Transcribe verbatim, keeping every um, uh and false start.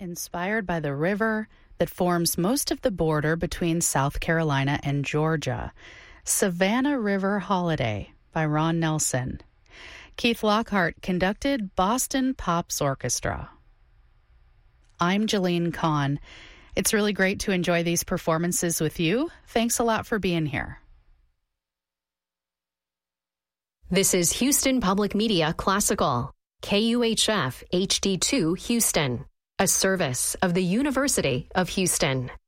inspired by the river that forms most of the border between South Carolina and Georgia. Savannah River Holiday by Ron Nelson. Keith Lockhart conducted Boston Pops Orchestra. I'm Jeline Kahn. It's really great to enjoy these performances with you. Thanks a lot for being here. This is Houston Public Media Classical, K U H F H D two Houston, a service of the University of Houston.